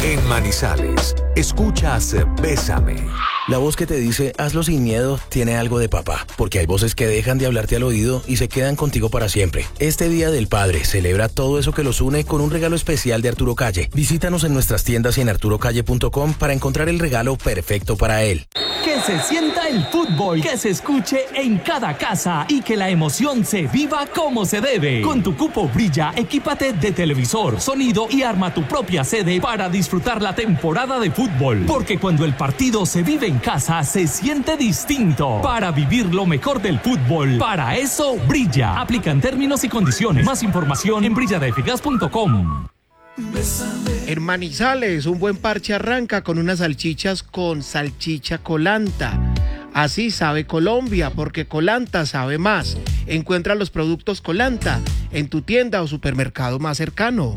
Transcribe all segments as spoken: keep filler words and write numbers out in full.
En Manizales, escuchas Bésame. La voz que te dice hazlo sin miedo tiene algo de papá, porque hay voces que dejan de hablarte al oído y se quedan contigo para siempre. Este Día del Padre celebra todo eso que los une con un regalo especial de Arturo Calle. Visítanos en nuestras tiendas y en arturo calle punto com para encontrar el regalo perfecto para él. Que se sienta el fútbol, que se escuche en cada casa y que la emoción se viva como se debe. Con tu cupo Brilla, equípate de televisor, sonido y arma tu propia sede para disfrutar la temporada de fútbol. Porque cuando el partido se vive en casa, se siente distinto. Para vivir lo mejor del fútbol, para eso Brilla. Aplican términos y condiciones. Más información en brilla de eficaz punto com. En Manizales, un buen parche arranca con unas salchichas con salchicha Colanta. Así sabe Colombia, porque Colanta sabe más. Encuentra los productos Colanta en tu tienda o supermercado más cercano.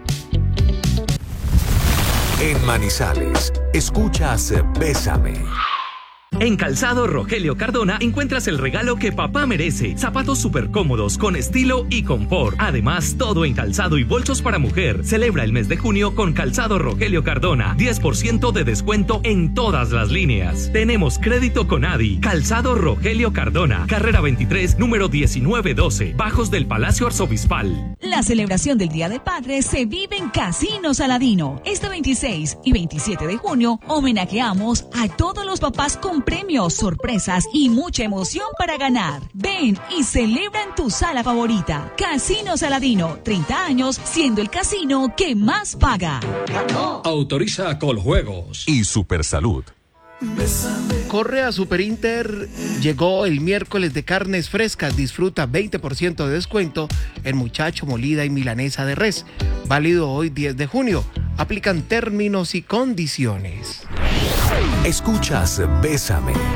En Manizales, escuchas Bésame. En Calzado Rogelio Cardona encuentras el regalo que papá merece. Zapatos súper cómodos, con estilo y confort. Además, todo en calzado y bolsos para mujer. Celebra el mes de junio con Calzado Rogelio Cardona. diez por ciento de descuento en todas las líneas. Tenemos crédito con Adi. Calzado Rogelio Cardona. Carrera veintitrés, número diecinueve doce. Bajos del Palacio Arzobispal. La celebración del Día del Padre se vive en Casino Saladino. Este veintiséis y veintisiete de junio homenajeamos a todos los papás con premios, sorpresas y mucha emoción para ganar. Ven y celebra en tu sala favorita. Casino Saladino, treinta años siendo el casino que más paga. Autoriza Coljuegos y Supersalud. Corre a Superinter, llegó el miércoles de carnes frescas, disfruta veinte por ciento de descuento en muchacho, molida y milanesa de res, válido hoy diez de junio, aplican términos y condiciones. Escuchas Bésame.